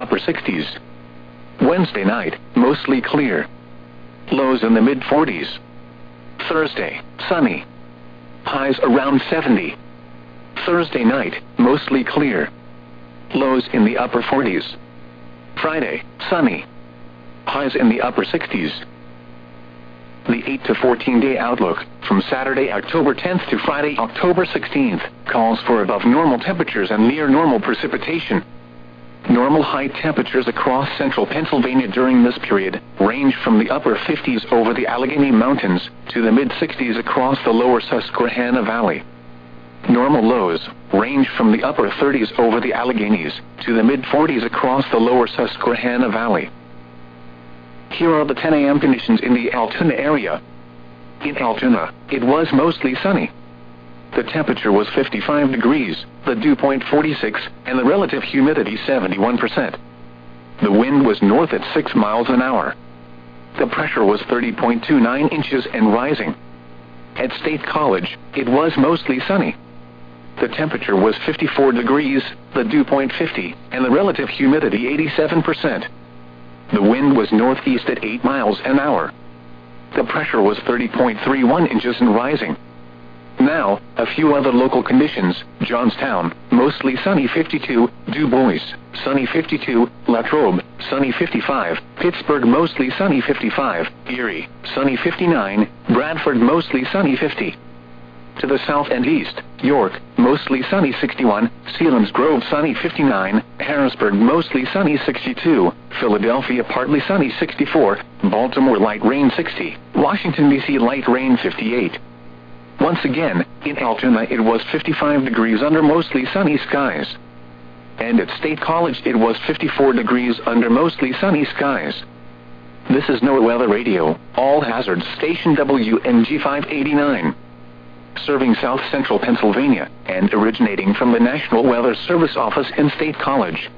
upper 60s. Wednesday night, mostly clear. Lows in the mid-40s. Thursday, sunny. Highs around 70. Thursday night, mostly clear. Lows in the upper 40s. Friday, sunny. Highs in the upper 60s. The 8 to 14-day outlook, from Saturday, October 10th to Friday, October 16th, calls for above normal temperatures and near normal precipitation. Normal high temperatures across central Pennsylvania during this period range from the upper 50s over the Allegheny Mountains to the mid-60s across the lower Susquehanna Valley. Normal lows range from the upper 30s over the Alleghenies to the mid-40s across the lower Susquehanna Valley. Here are the 10 a.m. conditions in the Altoona area. In Altoona, it was mostly sunny. The temperature was 55 degrees, the dew point 46, and the relative humidity 71%. The wind was north at 6 miles an hour. The pressure was 30.29 inches and rising. At State College, it was mostly sunny. The temperature was 54 degrees, the dew point 50, and the relative humidity 87%. The wind was northeast at 8 miles an hour. The pressure was 30.31 inches and rising. Now, a few other local conditions. Johnstown, mostly sunny 52, Du Bois, sunny 52, Latrobe, sunny 55, Pittsburgh, mostly sunny 55, Erie, sunny 59, Bradford, mostly sunny 50. To the south and east, York, mostly sunny 61, Selinsgrove, sunny 59, Harrisburg, mostly sunny 62, Philadelphia, partly sunny 64, Baltimore, light rain 60, Washington, D.C., light rain 58. Once again, in Altoona it was 55 degrees under mostly sunny skies. And at State College it was 54 degrees under mostly sunny skies. This is NOAA Weather Radio, all hazards, station WNG 589. Serving south central Pennsylvania, and originating from the National Weather Service office in State College.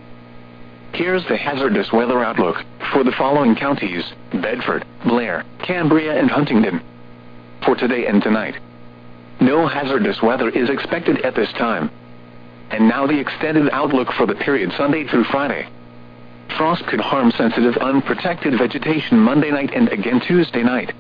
Here's the hazardous weather outlook for the following counties: Bedford, Blair, Cambria, and Huntingdon. For today and tonight, no hazardous weather is expected at this time. And now the extended outlook for the period Sunday through Friday. Frost could harm sensitive unprotected vegetation Monday night and again Tuesday night.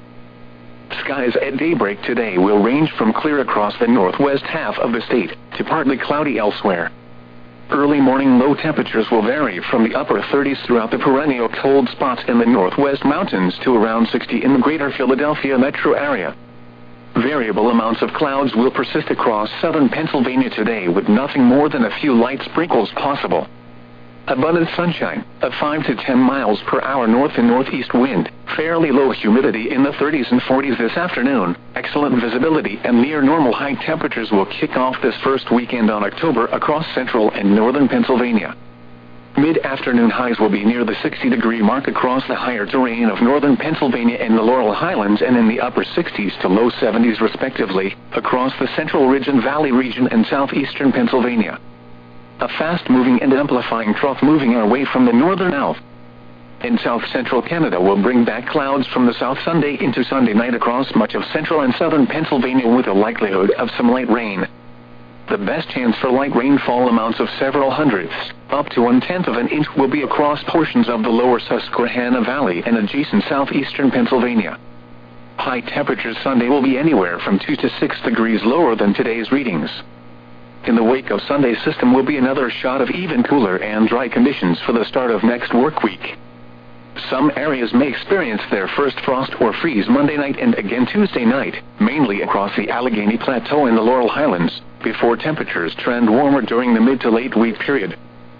Skies at daybreak today will range from clear across the northwest half of the state to partly cloudy elsewhere. Early morning low temperatures will vary from the upper 30s throughout the perennial cold spots in the northwest mountains to around 60 in the greater Philadelphia metro area. Variable amounts of clouds will persist across southern Pennsylvania today with nothing more than a few light sprinkles possible. Abundant sunshine, a 5 to 10 miles per hour north and northeast wind, fairly low humidity in the 30s and 40s this afternoon, excellent visibility, and near normal high temperatures will kick off this first weekend on October across central and northern Pennsylvania. Mid-afternoon highs will be near the 60-degree mark across the higher terrain of northern Pennsylvania and the Laurel Highlands, and in the upper 60s to low 70s respectively across the Central Ridge and Valley region and southeastern Pennsylvania. A fast-moving and amplifying trough moving our way from the northern south and south-central Canada will bring back clouds from the south Sunday into Sunday night across much of central and southern Pennsylvania with a likelihood of some light rain. The best chance for light rainfall amounts of several hundredths, up to 1/10 of an inch, will be across portions of the lower Susquehanna Valley and adjacent southeastern Pennsylvania. High temperatures Sunday will be anywhere from 2 to 6 degrees lower than today's readings. In the wake of Sunday's system will be another shot of even cooler and dry conditions for the start of next work week. Some areas may experience their first frost or freeze Monday night and again Tuesday night, mainly across the Allegheny Plateau and the Laurel Highlands, before temperatures trend warmer during the mid to late week period.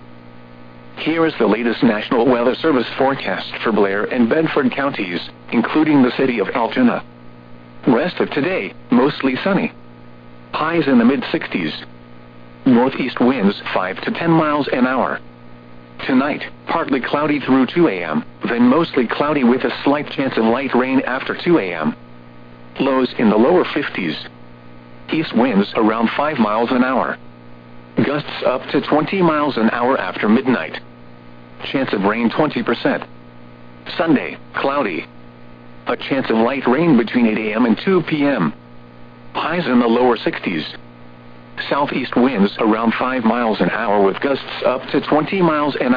Here is the latest National Weather Service forecast for Blair and Bedford counties, including the city of Altoona. Rest of today, mostly sunny. Highs in the mid-60s. Northeast winds 5 to 10 miles an hour. Tonight, partly cloudy through 2 a.m., then mostly cloudy with a slight chance of light rain after 2 a.m. Lows in the lower 50s. East winds around 5 miles an hour. Gusts up to 20 miles an hour after midnight. Chance of rain 20%. Sunday, cloudy. A chance of light rain between 8 a.m. and 2 p.m. Highs in the lower 60s. Southeast winds around 5 miles an hour with gusts up to 20 miles an hour.